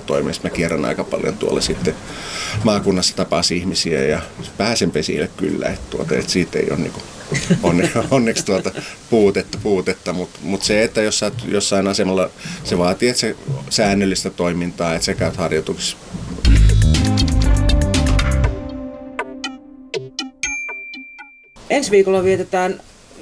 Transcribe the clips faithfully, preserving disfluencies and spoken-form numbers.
toimessa. Mä kierrän aika paljon tuolla sitten maakunnassa, tapasin ihmisiä ja pääsen vesille kyllä, että, tuota, että siitä ei ole niin kuin onne, onneksi tuota puutetta, puutetta. mutta mut se, että jos sä oot jossain asemalla, se vaatii, että se säännöllistä toimintaa, että sä käyt harjoituksissa. Ensi viikolla vietetään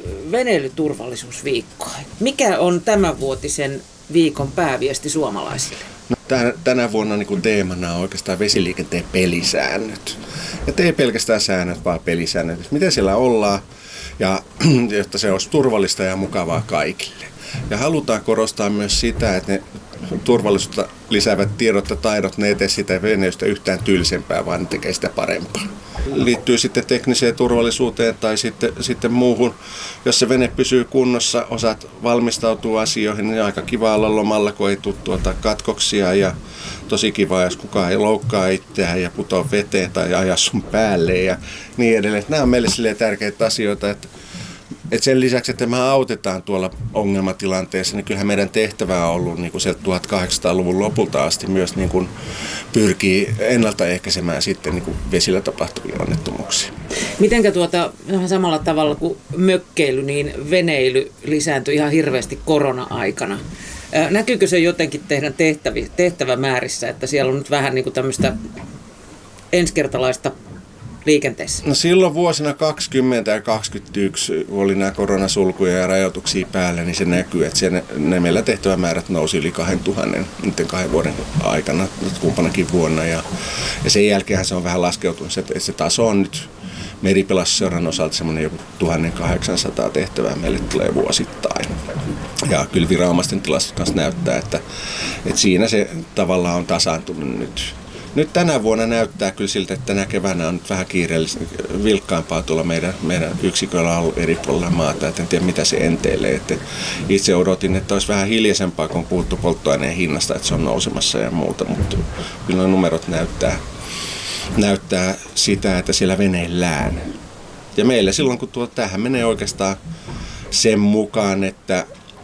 veneilyturvallisuusviikkoa. Mikä on tämänvuotisen viikon pääviesti suomalaisille? No, tänä vuonna niin kuin teemana on oikeastaan vesiliikenteen pelisäännöt. Ja ei pelkästään säännöt, vaan pelisäännöt. Miten siellä ollaan, ja jotta se olisi turvallista ja mukavaa kaikille. Ja halutaan korostaa myös sitä, että ne turvallisuutta lisäävät tiedot ja taidot, ne ei tee sitä veneilystä yhtään tylsempää, vaan ne tekee sitä parempaa. Liittyy sitten tekniseen turvallisuuteen tai sitten, sitten muuhun. Jos se vene pysyy kunnossa, osaat valmistautua asioihin, niin aika kiva olla lomalla, kun ei tule tuota katkoksia. Ja tosi kiva, jos kukaan ei loukkaa itseään ja putoa veteen tai aja sun päälle ja niin edelleen. Nämä on meille silleen tärkeitä asioita, että Et sen lisäksi, että me autetaan tuolla ongelmatilanteessa, niin kyllähän meidän tehtävä on ollut niin kuin sieltä tuhatkahdeksansataaluvun lopulta asti myös niin kuin pyrkii ennaltaehkäisemään sitten niin kuin vesillä tapahtuvia onnettomuuksia. Mitenkä tuota, vähän samalla tavalla kuin mökkeily, niin veneily lisääntyi ihan hirveästi korona-aikana. Näkyykö se jotenkin teidän tehtävi, tehtävämäärissä, että siellä on nyt vähän niin kuin tämmöistä ensikertalaista liikenteessä? No silloin vuosina kaksikymmentä ja kaksikymmentäyksi oli nämä koronasulkuja ja rajoituksia päällä, niin se näkyy, että ne, ne meillä tehtävämäärät nousi yli kaksituhatta niiden kahden vuoden aikana, kumpanakin vuonna. Ja, ja sen jälkeenhän se on vähän laskeutunut, että se taso on nyt Meripelastusseuran osalta semmoinen joku tuhatkahdeksansataa tehtävää meille tulee vuosittain. Ja kyllä viranomaisten tilastot kanssa näyttää, että, että siinä se tavallaan on tasaantunut nyt. Nyt tänä vuonna näyttää kyllä siltä, että tänä keväänä on nyt vähän kiireellistä, vilkkaimpaa tuolla meidän, meidän yksiköllä ollut eri puolilla maata. Et en tiedä, mitä se enteilee. Että itse odotin, että olisi vähän hiljaisempaa, kun on puhuttu polttoaineen hinnasta, että se on nousemassa ja muuta. Mutta kyllä numerot näyttää, näyttää sitä, että siellä veneillään. Ja meillä silloin, kun tuo tähän menee oikeastaan sen mukaan, että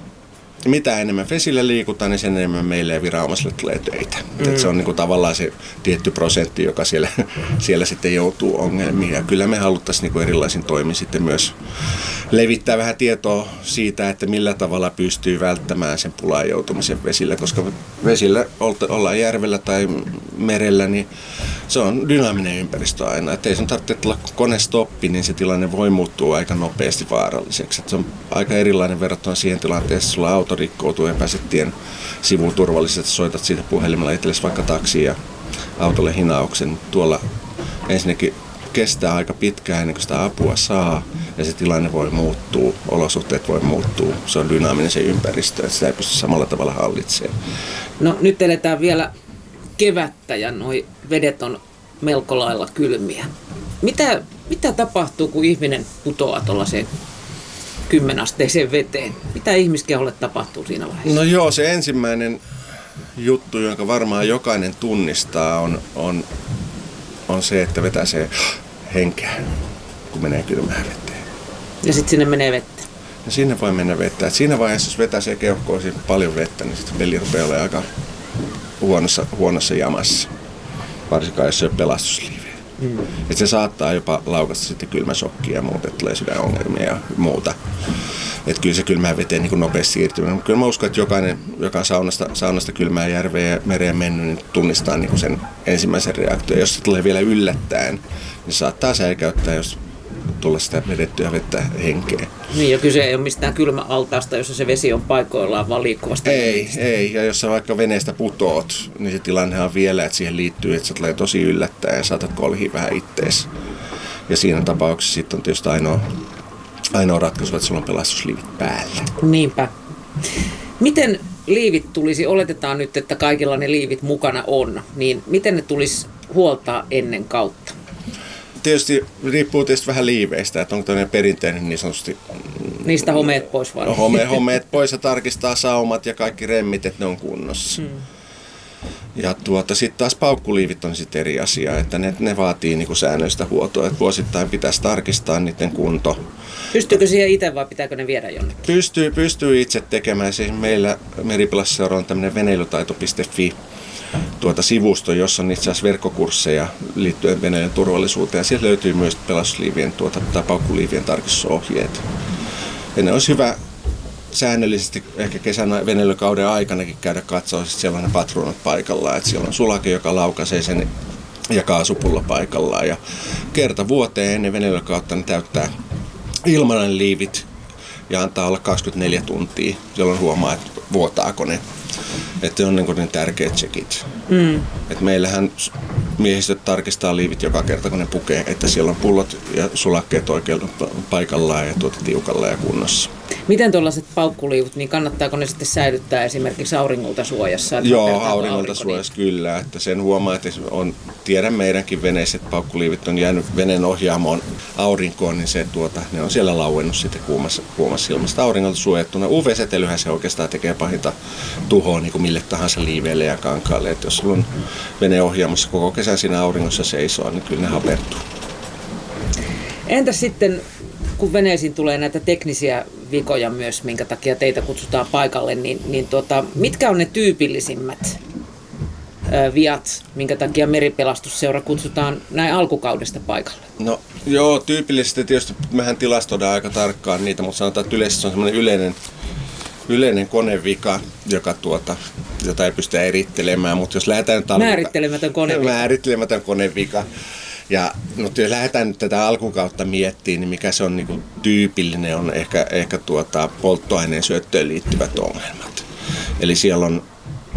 mitä enemmän vesillä liikutaan, niin sen enemmän meille ja viranomaisille tulee töitä. Mm. Et se on niinku tavallaan se tietty prosentti, joka siellä, siellä sitten joutuu ongelmiin. Ja kyllä me haluttaisiin niinku erilaisin toimin sitten myös levittää vähän tietoa siitä, että millä tavalla pystyy välttämään sen pulaan joutumisen vesillä. Koska vesillä ollaan järvellä tai merellä, niin se on dynaaminen ympäristö aina. Et ei sun tarvitse olla kone stoppi, niin se tilanne voi muuttua aika nopeasti vaaralliseksi. Et se on aika erilainen verrattuna siihen tilanteeseen, että sulla auto rikkoutuu ja pääset tien sivuun turvallisesti, soitat siitä puhelimella itsellesi vaikka taksiin ja autolle hinauksen. Tuolla ensinnäkin kestää aika pitkään ennen kuin sitä apua saa ja se tilanne voi muuttua, olosuhteet voi muuttua. Se on dynaaminen se ympäristö, että sitä ei pysty samalla tavalla hallitsemaan. No nyt eletään vielä kevättä ja nuo vedet on melko lailla kylmiä. Mitä, mitä tapahtuu, kun ihminen putoaa tuollaiseen kymmenasteiseen veteen? Mitä ihmiskeholle tapahtuu siinä vaiheessa? No joo, se ensimmäinen juttu, jonka varmaan jokainen tunnistaa, on, on, on se, että vetää se henkeä, kun menee kylmään veteen. Ja sitten sinne menee vettä? Ja sinne voi mennä vettä. Et siinä vaiheessa, jos vetää se keuhkoon paljon vettä, niin sitten peli rupeaa olemaan aika huonossa, huonossa jamassa. Varsinkaan, jos se on pelastusliive. Mm. Et se saattaa jopa laukasta sitten kylmäsokkia ja muuta, että tulee sydänongelmia ja muuta. Että kyllä se kylmään veteen niin nopeasti siirtyy. Mutta kyllä mä uskon, että jokainen, joka on saunasta, saunasta kylmään järveen ja mereen mennyt, niin tunnistaa niin sen ensimmäisen reaktion. Jos se tulee vielä yllättäen, niin saattaa säikäyttää, jos tulla sitä vedettyä vettä henkeä. Niin, ja kyse ei ole mistään kylmäaltaasta, jossa se vesi on paikoillaan, vaan liikkuvasta. Ei, ei. Ja jos sä vaikka veneestä putoot, niin se tilanne on vielä, että siihen liittyy, että se tulee tosi yllättäen ja saatat kolhia vähän ittees. Ja siinä tapauksessa sitten on tietysti ainoa, ainoa ratkaisu, että sulla on pelastusliivit päällä. Niinpä. Miten liivit tulisi, oletetaan nyt, että kaikilla ne liivit mukana on, niin miten ne tulisi huoltaa ennen kautta? Tietysti riippuu tietysti vähän liiveistä, että onko tämmöinen perinteinen niin sanotusti. Niistä homeet pois vai? No, home, homeet pois ja tarkistaa saumat ja kaikki remmit, että ne on kunnossa. Hmm. Ja tuota, sitten taas paukkuliivit on sitten eri asia, että ne, ne vaatii niinku säännöllistä huoltoa, että vuosittain pitäisi tarkistaa niiden kunto. Pystyykö siihen itse vai pitääkö ne viedä jonnekin? Pystyy, pystyy itse tekemään. Siis meillä Meripelastusseuran on tämmöinen veneilytaito piste fi tuota sivusto, jossa on itse asiassa verkkokursseja liittyen veneen turvallisuuteen. Ja sieltä löytyy myös pelastusliivien tuota, tai paukkuliivien tarkistusohjeet. Ja ne olisi hyvä säännöllisesti ehkä kesän veneilykauden aikanakin käydä katsoa, että siellä on ne patruunat paikallaan, että siellä on sulake, joka laukaisee sen ja kaasupullo paikallaan. Ja kerta vuoteen ennen veneilykautta ne täyttää ilmanen liivit ja antaa olla kaksikymmentäneljä tuntia, jolloin huomaa, että vuotaako ne. Että on niin kuin ne tärkeät checkit. Mm. Et meillähän miehistöt tarkistaa liivit joka kerta, kun ne pukee, että siellä on pullot ja sulakkeet oikein paikallaan ja tuota tiukalla ja kunnossa. Miten tuollaiset paukkuliivut, niin kannattaako ne sitten säilyttää esimerkiksi auringolta suojassa? Joo, auringolta suojassa niin? Kyllä. Että sen huomaa, että on, tiedän meidänkin veneissä, että paukkuliivit on jäänyt veneen ohjaamoon aurinkoon, niin se, tuota, ne on siellä lauennut sitten kuumassa, kuumassa ilmasta auringolta suojattuna. U V-säteilyhän se oikeastaan tekee pahinta tuhoa niin kuin mille tahansa liiveille ja kankaalle. Että jos sulla on vene ohjaamossa koko kesän siinä auringossa seisoo, niin kyllä ne hapertuu. Entäs sitten, kun veneisiin tulee näitä teknisiä vikoja myös, minkä takia teitä kutsutaan paikalle, niin, niin tuota, mitkä on ne tyypillisimmät ö, viat, minkä takia Meripelastusseura kutsutaan näin alkukaudesta paikalle? No joo, tyypillisesti tietysti mehän tilastoidaan aika tarkkaan niitä, mutta sanotaan, että yleisesti se on semmoinen yleinen, yleinen konevika, joka tuota, jota ei pystytä erittelemään, mutta jos lähdetään talvita, Määrittelemätön konevika. Määrittelemätön konevika. Ja no, jos lähdetään nyt tätä alkukautta miettimään, niin mikä se on niin kuin tyypillinen, on ehkä, ehkä tuota, polttoaineen syöttöön liittyvät ongelmat. Eli siellä on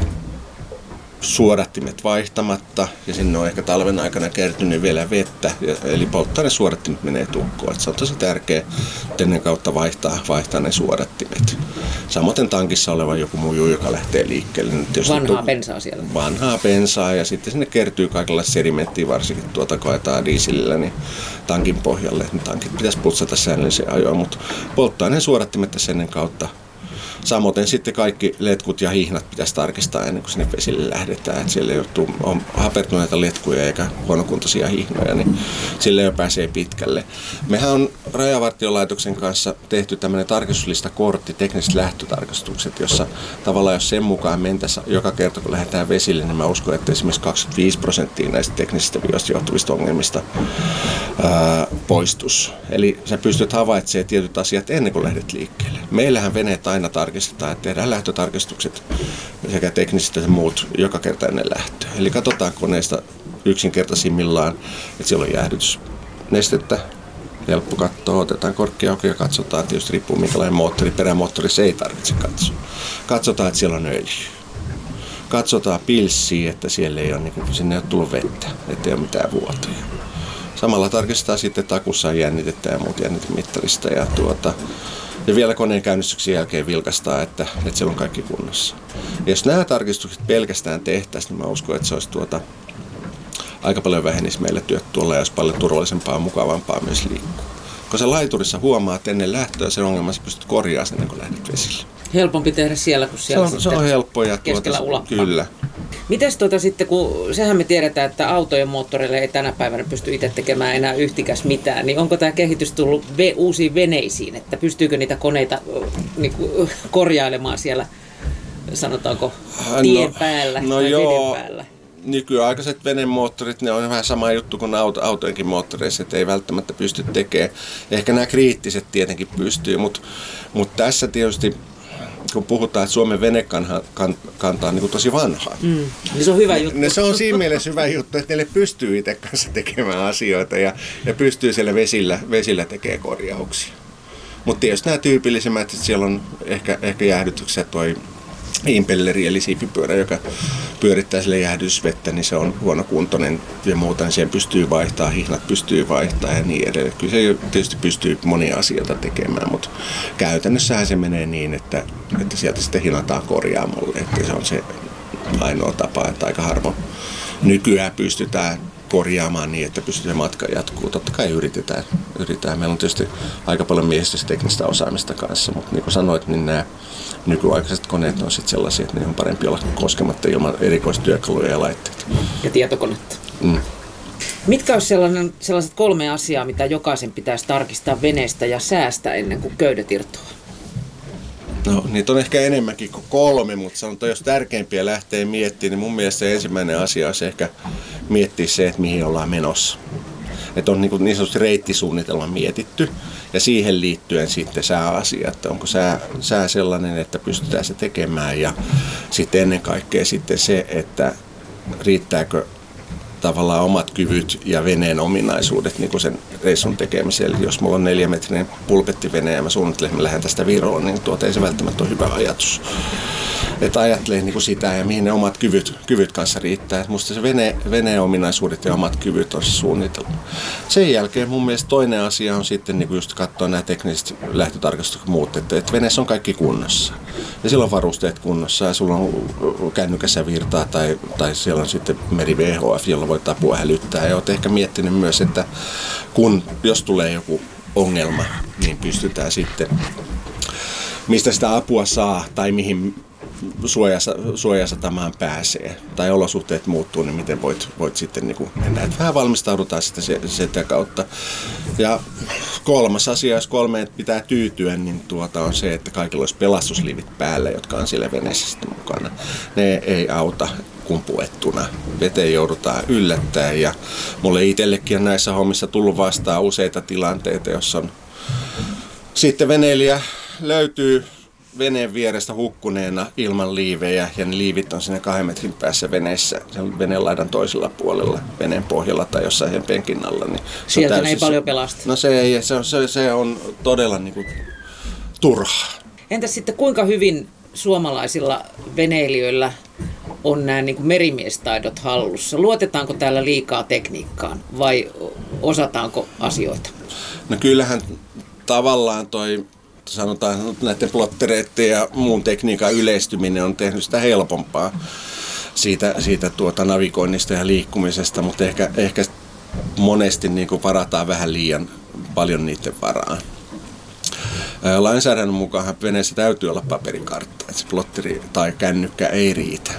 suodattimet vaihtamatta ja sinne on ehkä talven aikana kertynyt vielä vettä. Eli polttoainesuodattimet menee tukkoon. Et se on tosi tärkeää ennen kautta vaihtaa, vaihtaa ne suodattimet. Samoin tankissa oleva joku muu, joka lähtee liikkeelle. Vanhaa bensaa siellä. Vanhaa bensaa ja sitten sinne kertyy kaikenlaista sedimenttiä, varsinkin tuota koetaan dieselillä, niin tankin pohjalle. Tankit pitäisi putsata säännöllisen ajoin, mutta polttoaineen suodattimet tässä ennen kautta. Samoin sitten kaikki letkut ja hihnat pitäisi tarkistaa ennen kuin sinne vesille lähdetään. Et siellä joutuu, on hapertuneita letkuja eikä huonokuntoisia hihnoja, niin sille jo pääsee pitkälle. Mehän on Rajavartiolaitoksen kanssa tehty tämmöinen tarkistuslistakortti, tekniset lähtötarkastukset, jossa tavallaan jos sen mukaan mentäisiin joka kerta kun lähdetään vesille, niin mä uskon, että esimerkiksi kaksikymmentäviisi prosenttia näistä teknisistä vioista johtuvista ongelmista ää, poistus. Eli sä pystyt havaitsemaan tietyt asiat ennen kuin lähdet liikkeelle. Meillähän veneet aina tarkistetaan, että tehdään lähtötarkistukset sekä tekniset että muut joka kerta ennen lähtöä. Eli katsotaan koneesta yksinkertaisimmillaan, että siellä on jäähdytysnestettä. Helppo katsoa, otetaan korkki auki ja katsotaan, tietysti riippuu minkälainen moottori, perämoottori se ei tarvitse katsoa. Katsotaan, että siellä on öljy. Katsotaan pilssiä, että siellä ei ole, niin kuin, sinne ei ole tullut vettä, ettei ole mitään vuotoja. Samalla tarkistetaan sitten takussa jännitettä ja muut jännitemittarista ja tuota, ja vielä koneen käynnistyksen jälkeen vilkaistaan, että, että siellä on kaikki kunnossa. Ja jos nämä tarkistukset pelkästään tehtäisiin, niin mä uskon, että se olisi tuota, aika paljon vähenisi meillä työt tuolla ja olisi paljon turvallisempaa ja mukavampaa myös liikkua. Kun sä laiturissa huomaat ennen lähtöä sen ongelman, sä pystyt korjaamaan sen ennen kuin lähdet vesille. Helpompi tehdä siellä kuin siellä se on, se on helppo ja keskellä tuota, ulappaa. Kyllä. Mites tuota sitten, kun sehän me tiedetään, että autojen moottoreille ei tänä päivänä pysty itse tekemään enää yhtikäs mitään, niin onko tämä kehitys tullut ve- uusiin veneisiin, että pystyykö niitä koneita niin kuin, korjailemaan siellä, sanotaanko, tien no, päällä no tai joo. veden päällä? Nykyaikaiset venemoottorit, ne on vähän sama juttu kuin auto, autojenkin moottoreissa, että ei välttämättä pysty tekemään. Ehkä nämä kriittiset tietenkin pystyy, mutta, mutta tässä tietysti kun puhutaan, että Suomen venekanta on niin kuin tosi vanhaa. Mm. Niin se on hyvä juttu. Ne, se on siinä mielessä hyvä juttu, että neille pystyy itse kanssa tekemään asioita ja, ja pystyy siellä vesillä, vesillä tekemään korjauksia. Mutta tietysti nämä tyypillisimmät, että siellä on ehkä, ehkä jäähdytyksiä toi impelleri eli siipipyörä, joka pyörittää sille jäähdysvettä, niin se on huonokuntoinen ja muuta, niin siihen pystyy vaihtamaan, hihnat pystyy vaihtamaan ja niin edelleen. Kyllä se tietysti pystyy monia asioita tekemään, mutta käytännössähän se menee niin, että, että sieltä sitten hinataan korjaamolle, että se on se ainoa tapa, että aika harvoin nykyään pystytään korjaamaan niin, että pystyy matka jatkuu. Totta kai yritetään. yritetään. Meillä on tietysti aika paljon miehistöstä teknistä osaamista kanssa, mutta niin kuin sanoit, niin nämä nykyaikaiset koneet on sitten sellaisia, että ne on parempi olla koskematta ilman erikoistyökaluja ja laitteita. Ja tietokonetta. Mm. Mitkä olisi sellaiset kolme asiaa, mitä jokaisen pitäisi tarkistaa veneestä ja säästä ennen kuin köydet irtoaa? No, niitä on ehkä enemmänkin kuin kolme, mutta sanotaan, jos tärkeimpiä lähtee miettimään, niin mun mielestä se ensimmäinen asia olisi ehkä miettiä se, että mihin ollaan menossa. Että on niin, niin sanotusti reittisuunnitelma mietitty ja siihen liittyen sitten sääasia, että onko sää, sää sellainen, että pystytään se tekemään ja sitten ennen kaikkea sitten se, että riittääkö tavallaan omat kyvyt ja veneen ominaisuudet niin kuin sen reissun tekemiseen. Eli jos mulla on neljämetrinen pulpettivene ja mä suunnittelen, että mä lähden tästä Viroon, niin tuota ei se välttämättä ole hyvä ajatus. Että ajattelee niin kuin sitä ja mihin ne omat kyvyt, kyvyt kanssa riittää. Että musta se vene, veneen ominaisuudet ja omat kyvyt on se suunnitelma. Sen jälkeen mun mielestä toinen asia on sitten niin kuin just katsoa nämä tekniset lähtötarkastukset ja muut, että, että veneessä on kaikki kunnossa. Ja silloin varusteet kunnossa ja sulla on kännykässä virtaa tai, tai siellä on sitten meri V H F, jolla voi apua hälyttää. Ja olet ehkä miettinyt myös, että kun, jos tulee joku ongelma, niin pystytään sitten, mistä sitä apua saa tai mihin suojassa, suojasatamaan pääsee tai olosuhteet muuttuu, niin miten voit, voit sitten niin kuin mennä. Että vähän valmistaudutaan sitten sitä kautta. Ja kolmas asia, jos kolmeen pitää tyytyä, niin tuota on se, että kaikilla olisi pelastusliivit päällä, jotka on siellä veneessä sitten mukana. Ne ei auta kumpuettuna. Veteen joudutaan yllättäen ja mulle itsellekin on näissä hommissa tullut vastaan useita tilanteita, jossa on sitten veneilijä löytyy veneen vierestä hukkuneena ilman liivejä ja ne liivit on siinä kahden metrin päässä veneessä, sen veneen laidan toisella puolella, veneen pohjalla tai jossain sen penkin alla. Niin sieltä täysin, ei paljon pelasta. No se, ei, se, on, se, se on todella niin kuin turhaa. Entäs sitten kuinka hyvin suomalaisilla veneilijöillä on nämä niin kuin merimiestaidot hallussa? Luotetaanko täällä liikaa tekniikkaan vai osataanko asioita? No kyllähän tavallaan toi sanotaan näiden plottereiden ja muun tekniikan yleistyminen on tehnyt sitä helpompaa siitä, siitä tuota navigoinnista ja liikkumisesta, mutta ehkä, ehkä monesti niin kuin varataan vähän liian paljon niiden varaan. Lainsäädännön mukaan veneessä täytyy olla paperikartta, että se plotteri tai kännykkä ei riitä.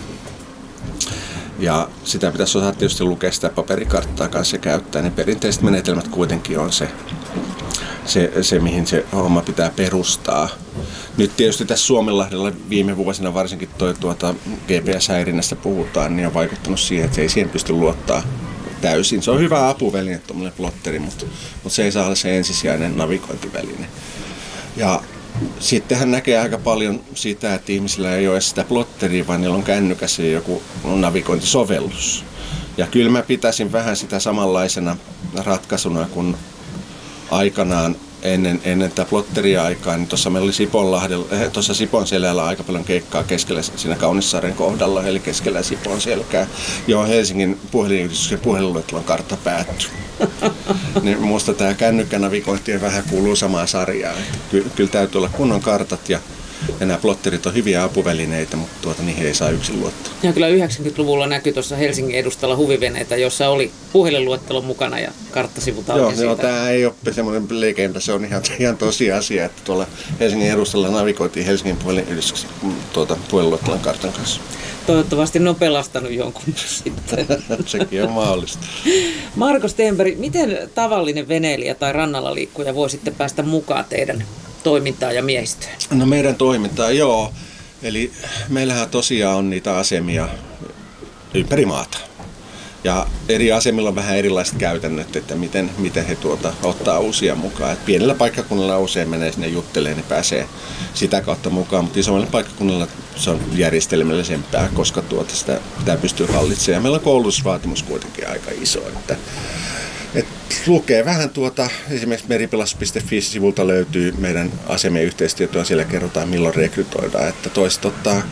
Ja sitä pitäisi osata tietysti lukea sitä paperikarttaa kanssa käyttää, niin perinteiset menetelmät kuitenkin on se, se, se mihin se homma pitää perustaa. Nyt tietysti tässä Suomenlahdella viime vuosina varsinkin toi tuota G P S-häirinnästä puhutaan, niin on vaikuttanut siihen, että se ei siihen pysty luottaa täysin. Se on hyvä apuväline, tuommoinen plotteri, mutta, mutta se ei saa olla se ensisijainen navigointiväline. Ja sittenhän näkee aika paljon sitä, että ihmisillä ei ole sitä plotteria, vaan niillä on kännykässä joku navigointisovellus. Ja kyllä mä pitäisin vähän sitä samanlaisena ratkaisuna kuin aikanaan ennen, ennen tätä plotteria-aikaa, niin tuossa meillä oli Siponlahdella, tuossa Siponselällä aika paljon keikkaa keskellä siinä Kaunissaaren kohdalla, eli keskellä Siponselkää, johon Helsingin puhelinyhdistyksen puhelinluettelon kartta päättyi. Niin minusta tämä kännykkänavigointi vähän kuuluu samaan sarjaan. Ky- kyllä täytyy olla kunnon kartat ja, ja nämä plotterit on hyviä apuvälineitä, mutta tuota, niihin ei saa yksin luottaa. Ja kyllä yhdeksänkymmentäluvulla näkyi tuossa Helsingin edustalla huviveneitä, jossa oli puhelinluettelo mukana ja karttasivut auki siitä. Joo, tämä ei ole semmoinen legenda, se on ihan, ihan tosiasia, että tuolla Helsingin edustalla navigoitiin Helsingin puhelinyhdistyksen tuota, puhelinluettelon kartan kanssa. Toivottavasti ne on pelastanut jonkun sitten. Sekin on mahdollista. Marko Stenberg, miten tavallinen veneilijä tai rannalla liikkuja voi sitten päästä mukaan teidän toimintaan ja miehistöön? No meidän toimintaan, joo. Eli meillähän tosiaan on niitä asemia ympäri maata. Ja eri asemilla on vähän erilaiset käytännöt, että miten, miten he tuota, ottaa uusia mukaan. Et pienellä paikkakunnalla usein menee sinne juttelemaan, niin pääsee sitä kautta mukaan, mutta isommalla paikkakunnalla se on järjestelmällisempää, koska tuota, sitä pitää pystyä hallitsemaan. Ja meillä on koulutusvaatimus kuitenkin aika iso. Että, et lukee vähän tuota, esimerkiksi meripelastus piste fi-sivulta löytyy meidän asemien yhteistyötä, siellä kerrotaan milloin rekrytoidaan, että toiset ottaa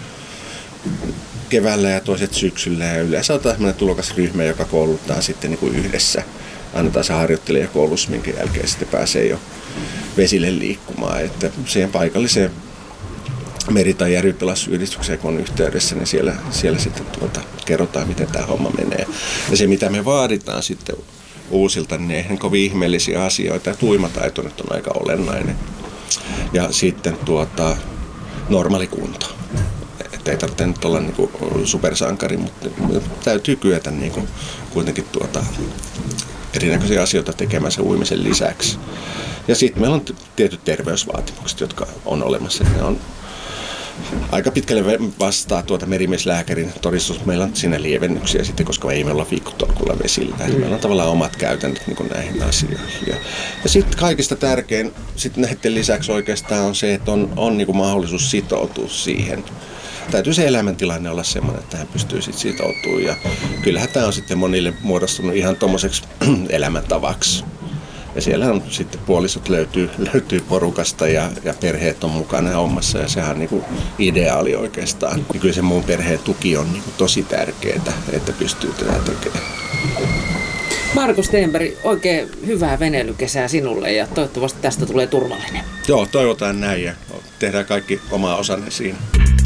keväällä ja toiset syksyllä ja yleensä on tämmöinen tulokasryhmä, joka kouluttaa sitten niin kuin yhdessä. Annetaan se harjoittelijakoulutus, minkä jälkeen sitten pääsee jo vesille liikkumaan. Että siihen paikalliseen meri- tai järvipelastusyhdistykseen, kun on yhteydessä, niin siellä, siellä sitten tuota, kerrotaan, miten tämä homma menee. Ja se, mitä me vaaditaan sitten uusilta, niin eihän kovin ihmeellisiä asioita. Ja tuimataito nyt on aika olennainen. Ja sitten tuota, normaali kunto. Että ei tarvitse nyt olla niinku supersankari, mutta täytyy kyetä niinku kuitenkin tuota erinäköisiä asioita tekemään sen uimisen lisäksi. Ja sitten meillä on tietyt terveysvaatimukset, jotka on olemassa. Ne on aika pitkälle vastaa tuota merimieslääkärin todistus. Meillä on siinä lievennyksiä sitten, koska ei me olla viikkotolkulla vesillä. Mm. Meillä on tavallaan omat käytännöt niin kuin näihin asioihin. Ja, ja sitten kaikista tärkein sitten näiden lisäksi oikeastaan on se, että on, on niin kuin mahdollisuus sitoutua siihen. Täytyy se elämäntilanne olla semmoinen, että hän pystyy sitten sitoutumaan. Ja kyllähän tämä on sitten monille muodostunut ihan tommoseksi elämäntavaksi. Ja siellä on sitten puolisot löytyy, löytyy porukasta ja, ja perheet on mukana hommassa ja sehän on niin kuin ideaali oikeastaan. Ja kyllä se muun perheen tuki on niin kuin tosi tärkeää, että pystyy tätä tekemään. Marko Stenberg, oikein hyvää veneilykesää sinulle ja toivottavasti tästä tulee turvallinen. Joo, toivotaan näin ja tehdään kaikki omaa osanne siinä.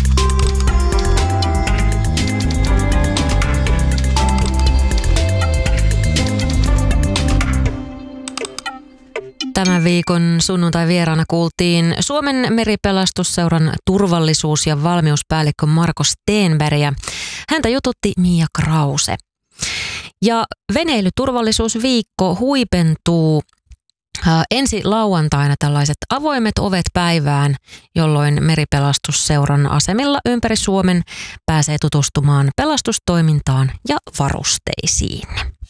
Tämän viikon sunnuntai vieraana kuultiin Suomen meripelastusseuran turvallisuus- ja valmiuspäällikkö Marko Stenberg ja häntä jututti Mia Krause. Ja veneilyturvallisuusviikko huipentuu äh, ensi lauantaina tällaiset avoimet ovet päivään, jolloin meripelastusseuran asemilla ympäri Suomen pääsee tutustumaan pelastustoimintaan ja varusteisiin.